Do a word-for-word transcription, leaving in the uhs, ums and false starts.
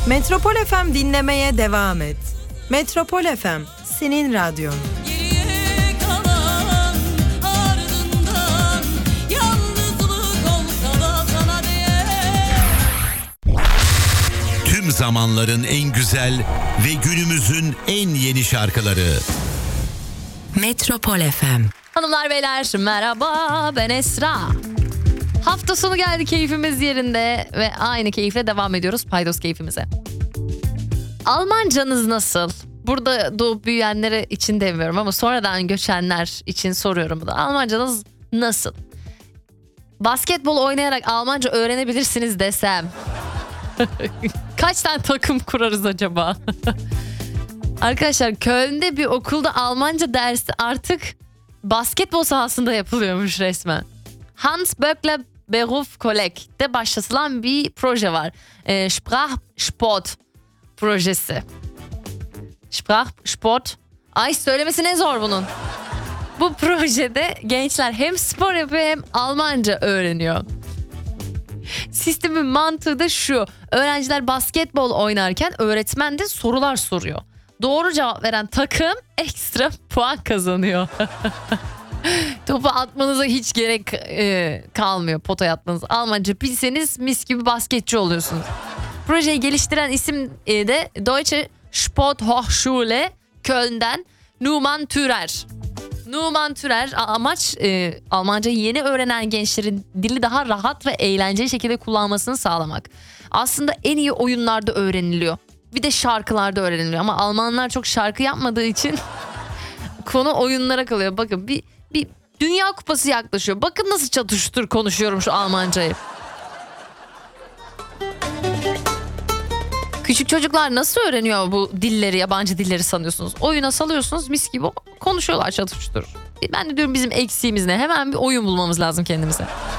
Metropol F M dinlemeye devam et. Metropol F M, senin radyon. Tüm zamanların en güzel ve günümüzün en yeni şarkıları. Metropol F M. Hanımlar beyler merhaba, ben Esra. Hafta sonu geldi, keyfimiz yerinde ve aynı keyifle devam ediyoruz paydos keyfimize. Almancanız nasıl? Burada doğup büyüyenleri için demiyorum ama sonradan göçenler için soruyorum bunu. Almancanız nasıl? Basketbol oynayarak Almanca öğrenebilirsiniz desem kaç tane takım kurarız acaba? Arkadaşlar, Köln'de bir okulda Almanca dersi artık basketbol sahasında yapılıyormuş resmen. Hans Böckler Berufskolleg'de başlatılan bir proje var. E, Sprachsport projesi. Sprachsport. Ay, söylemesi ne zor bunun. Bu projede gençler hem spor yapıyor hem Almanca öğreniyor. Sistemin mantığı da şu: öğrenciler basketbol oynarken öğretmen de sorular soruyor. Doğru cevap veren takım ekstra puan kazanıyor. Topu atmanıza hiç gerek e, kalmıyor, potaya atmanız. Almanca bilseniz mis gibi basketçi oluyorsunuz. Projeyi geliştiren isim e, de Deutsche Sporthochschule Köln'den Numan Türer. Numan Türer amaç e, Almancayı yeni öğrenen gençlerin dili daha rahat ve eğlenceli şekilde kullanmasını sağlamak. Aslında en iyi oyunlarda öğreniliyor. Bir de şarkılarda öğreniliyor ama Almanlar çok şarkı yapmadığı için konu oyunlara kalıyor. Bakın bir, bir Dünya Kupası yaklaşıyor. Bakın nasıl çatıştır konuşuyorum şu Almancayı. Küçük çocuklar nasıl öğreniyor bu dilleri, yabancı dilleri sanıyorsunuz? Oyuna salıyorsunuz, mis gibi konuşuyorlar çatıştır. Ben de diyorum bizim eksiğimiz ne? Hemen bir oyun bulmamız lazım kendimize.